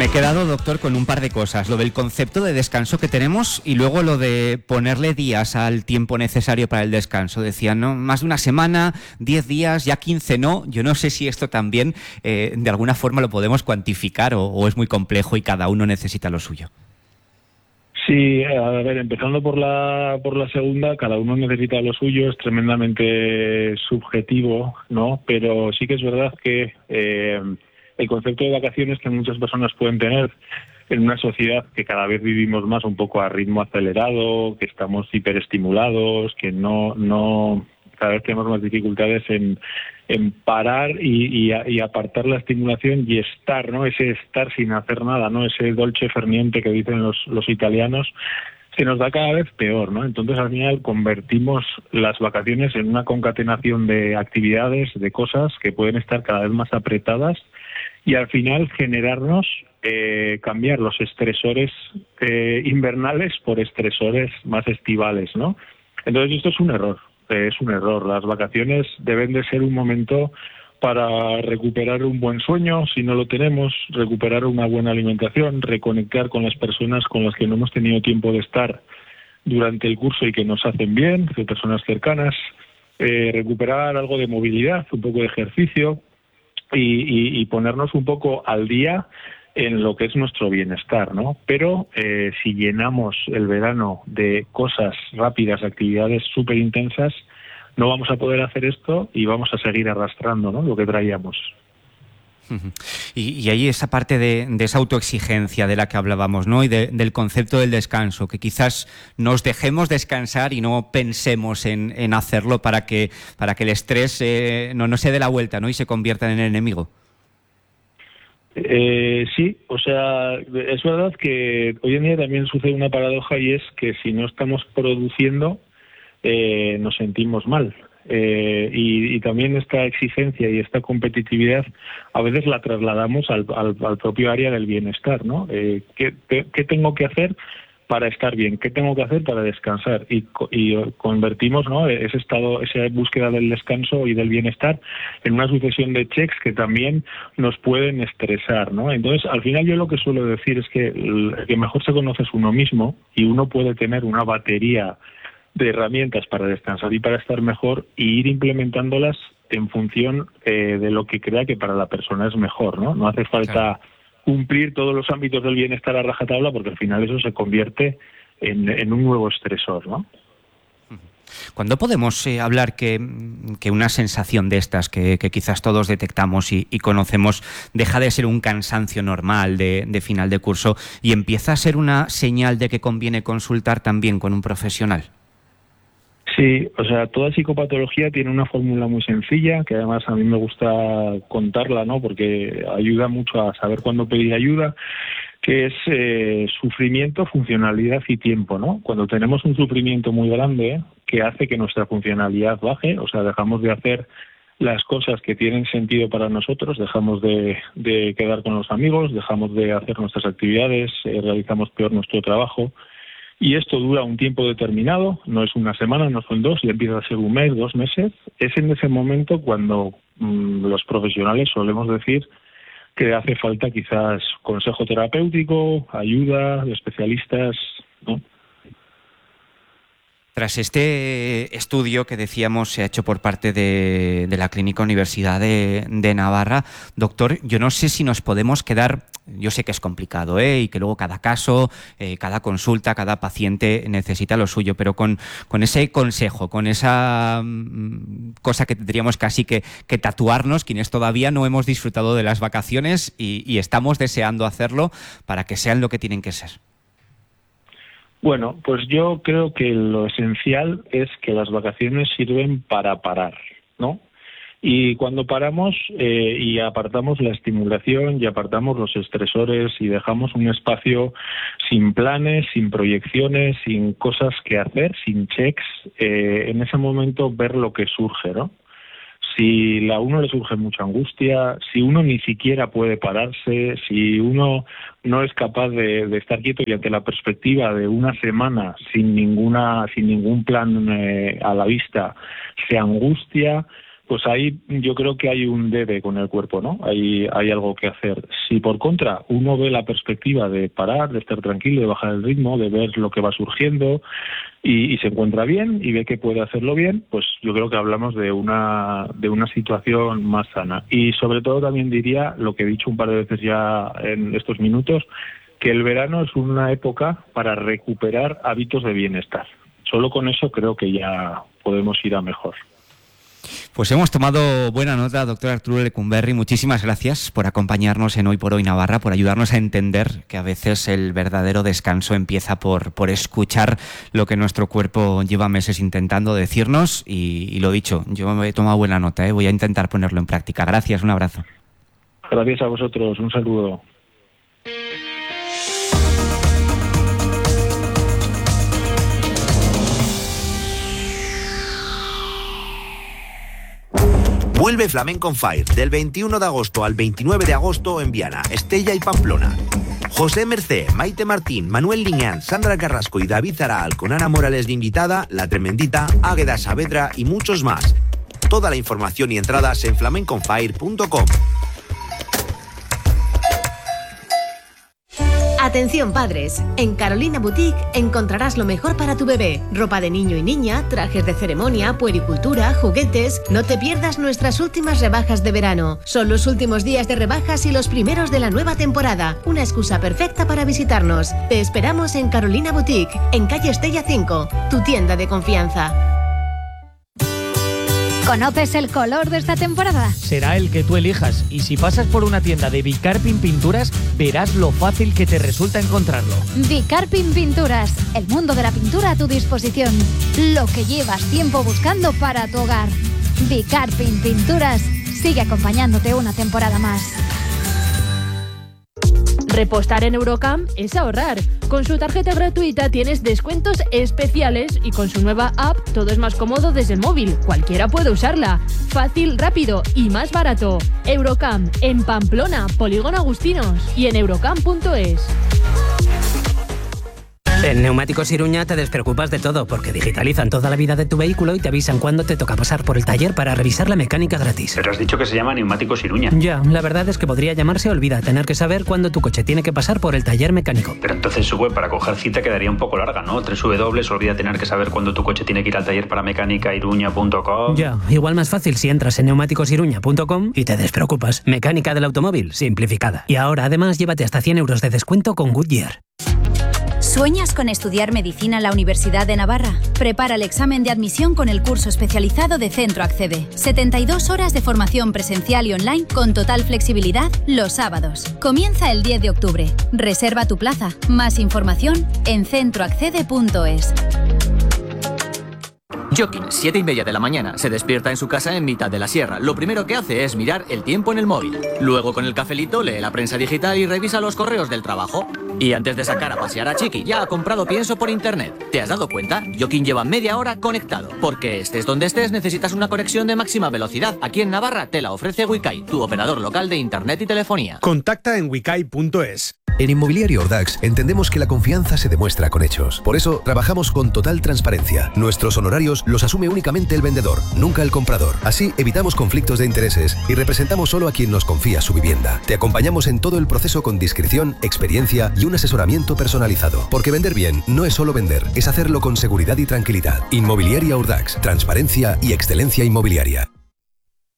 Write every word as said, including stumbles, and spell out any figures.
Me he quedado, doctor, con un par de cosas. Lo del concepto de descanso que tenemos y luego lo de ponerle días al tiempo necesario para el descanso. Decían, ¿no? Más de una semana, diez días, ya quince no. Yo no sé si esto también eh, de alguna forma lo podemos cuantificar o, o es muy complejo y cada uno necesita lo suyo. Sí, a ver, empezando por la por la segunda, cada uno necesita lo suyo, es tremendamente subjetivo, ¿no? Pero sí que es verdad que eh, el concepto de vacaciones que muchas personas pueden tener en una sociedad que cada vez vivimos más un poco a ritmo acelerado, que estamos hiperestimulados, que no no cada vez tenemos más dificultades en, en parar y, y, y apartar la estimulación y estar, ¿no? Ese estar sin hacer nada, ¿no? Ese dolce far niente que dicen los, los italianos, se nos da cada vez peor, ¿no? Entonces al final convertimos las vacaciones en una concatenación de actividades, de cosas que pueden estar cada vez más apretadas y al final generarnos eh, cambiar los estresores eh, invernales por estresores más estivales, ¿no? Entonces esto es un error. Es un error. Las vacaciones deben de ser un momento para recuperar un buen sueño, si no lo tenemos, recuperar una buena alimentación, reconectar con las personas con las que no hemos tenido tiempo de estar durante el curso y que nos hacen bien, de personas cercanas, eh, recuperar algo de movilidad, un poco de ejercicio y, y, y ponernos un poco al día en lo que es nuestro bienestar, ¿no? Pero eh, si llenamos el verano de cosas rápidas, actividades súper intensas, no vamos a poder hacer esto y vamos a seguir arrastrando, ¿no?, lo que traíamos. Y, y ahí esa parte de, de esa autoexigencia de la que hablábamos, ¿no? Y de, del concepto del descanso, que quizás nos dejemos descansar y no pensemos en, en hacerlo para que, para que el estrés eh, no, no se dé la vuelta, ¿no?, y se convierta en el enemigo. Eh, sí, o sea, es verdad que hoy en día también sucede una paradoja y es que si no estamos produciendo, eh, nos sentimos mal. Eh, y, y también esta exigencia y esta competitividad a veces la trasladamos al, al, al propio área del bienestar, ¿no? Eh, ¿qué, ¿Qué tengo que hacer para estar bien? ¿Qué tengo que hacer para descansar? Y, y convertimos, ¿no?, ese estado, esa búsqueda del descanso y del bienestar en una sucesión de checks que también nos pueden estresar, ¿no? Entonces, al final yo lo que suelo decir es que el que mejor se conoce es uno mismo y uno puede tener una batería de herramientas para descansar y para estar mejor y ir implementándolas en función eh, de lo que crea que para la persona es mejor, ¿no? No hace falta claro. cumplir todos los ámbitos del bienestar a rajatabla porque al final eso se convierte en, en un nuevo estresor, ¿no? ¿Cuándo podemos eh, hablar que, que una sensación de estas que, que quizás todos detectamos y, y conocemos deja de ser un cansancio normal de, de final de curso y empieza a ser una señal de que conviene consultar también con un profesional? Sí, o sea, toda psicopatología tiene una fórmula muy sencilla, que además a mí me gusta contarla, ¿no?, porque ayuda mucho a saber cuándo pedir ayuda, que es eh, sufrimiento, funcionalidad y tiempo, ¿no? Cuando tenemos un sufrimiento muy grande que hace que nuestra funcionalidad baje, o sea, dejamos de hacer las cosas que tienen sentido para nosotros, dejamos de, de quedar con los amigos, dejamos de hacer nuestras actividades, eh, realizamos peor nuestro trabajo. Y esto dura un tiempo determinado, no es una semana, no son dos, y empieza a ser un mes, dos meses. Es en ese momento cuando mmm, los profesionales solemos decir que hace falta quizás consejo terapéutico, ayuda de especialistas, ¿no? Tras este estudio que decíamos se ha hecho por parte de, de la Clínica Universidad de, de Navarra, doctor, yo no sé si nos podemos quedar, yo sé que es complicado, ¿eh? Y que luego cada caso, eh, cada consulta, cada paciente necesita lo suyo, pero con, con ese consejo, con esa mm, cosa que tendríamos casi que, que tatuarnos, quienes todavía no hemos disfrutado de las vacaciones y, y estamos deseando hacerlo para que sean lo que tienen que ser. Bueno, pues yo creo que lo esencial es que las vacaciones sirven para parar, ¿no? Y cuando paramos eh, y apartamos la estimulación y apartamos los estresores y dejamos un espacio sin planes, sin proyecciones, sin cosas que hacer, sin checks, eh, en ese momento ver lo que surge, ¿no? Si a uno le surge mucha angustia, si uno ni siquiera puede pararse, si uno no es capaz de, de estar quieto y ante la perspectiva de una semana sin ninguna, sin ningún plan eh, a la vista, se angustia, pues ahí yo creo que hay un debe con el cuerpo, ¿no? Hay, hay algo que hacer. Si por contra uno ve la perspectiva de parar, de estar tranquilo, de bajar el ritmo, de ver lo que va surgiendo y, y se encuentra bien y ve que puede hacerlo bien, pues yo creo que hablamos de una, de una situación más sana. Y sobre todo también diría, lo que he dicho un par de veces ya en estos minutos, que el verano es una época para recuperar hábitos de bienestar. Solo con eso creo que ya podemos ir a mejor. Pues hemos tomado buena nota, doctor Arturo Lecumberri. Muchísimas gracias por acompañarnos en Hoy por Hoy Navarra, por ayudarnos a entender que a veces el verdadero descanso empieza por, por escuchar lo que nuestro cuerpo lleva meses intentando decirnos. Y, y lo dicho, yo me he tomado buena nota, ¿eh? Voy a intentar ponerlo en práctica. Gracias, un abrazo. Gracias a vosotros, un saludo. Vuelve Flamenco on Fire del veintiuno de agosto al veintinueve de agosto en Viana, Estella y Pamplona. José Mercé, Maite Martín, Manuel Liñán, Sandra Carrasco y David Zaral con Ana Morales de invitada, La Tremendita, Águeda Saavedra y muchos más. Toda la información y entradas en flamenco on fire punto com. Atención padres, en Carolina Boutique encontrarás lo mejor para tu bebé, ropa de niño y niña, trajes de ceremonia, puericultura, juguetes. No te pierdas nuestras últimas rebajas de verano. Son los últimos días de rebajas y los primeros de la nueva temporada. Una excusa perfecta para visitarnos. Te esperamos en Carolina Boutique, en calle Estella cinco, tu tienda de confianza. ¿Conoces el color de esta temporada? Será el que tú elijas, y si pasas por una tienda de Bicarpin Pinturas, verás lo fácil que te resulta encontrarlo. Bicarpin Pinturas, el mundo de la pintura a tu disposición. Lo que llevas tiempo buscando para tu hogar. Bicarpin Pinturas sigue acompañándote una temporada más. Repostar en Eurocam es ahorrar. Con su tarjeta gratuita tienes descuentos especiales y con su nueva app todo es más cómodo desde el móvil. Cualquiera puede usarla. Fácil, rápido y más barato. Eurocam en Pamplona, Polígono Agustinos y en eurocam punto es. En Neumáticos Iruña te despreocupas de todo porque digitalizan toda la vida de tu vehículo y te avisan cuándo te toca pasar por el taller para revisar la mecánica gratis. Pero has dicho que se llama Neumáticos Iruña. Ya, la verdad es que podría llamarse Olvida, tener que saber cuándo tu coche tiene que pasar por el taller mecánico. Pero entonces su web para coger cita quedaría un poco larga, ¿no? tres w w w punto olvida tener que saber cuándo tu coche tiene que ir al taller para mecánica iruña punto com. Ya, igual más fácil si entras en neumáticos iruña punto com y te despreocupas. Mecánica del automóvil, simplificada. Y ahora además llévate hasta cien euros de descuento con Goodyear. ¿Sueñas con estudiar medicina en la Universidad de Navarra? Prepara el examen de admisión con el curso especializado de Centro Accede. setenta y dos horas de formación presencial y online con total flexibilidad los sábados. Comienza el diez de octubre. Reserva tu plaza. Más información en centro accede punto es. Joaquín, siete y media de la mañana, se despierta en su casa en mitad de la sierra. Lo primero que hace es mirar el tiempo en el móvil. Luego, con el cafelito, lee la prensa digital y revisa los correos del trabajo. Y antes de sacar a pasear a Chiqui, ya ha comprado pienso por internet. ¿Te has dado cuenta? Joaquín lleva media hora conectado. Porque estés donde estés, necesitas una conexión de máxima velocidad. Aquí en Navarra te la ofrece Wikai, tu operador local de internet y telefonía. Contacta en wikai punto es. En Inmobiliaria Ordax entendemos que la confianza se demuestra con hechos. Por eso trabajamos con total transparencia. Nuestros honorarios los asume únicamente el vendedor, nunca el comprador. Así evitamos conflictos de intereses y representamos solo a quien nos confía su vivienda. Te acompañamos en todo el proceso con discreción, experiencia y un asesoramiento personalizado. Porque vender bien no es solo vender, es hacerlo con seguridad y tranquilidad. Inmobiliaria Ordax, transparencia y excelencia inmobiliaria.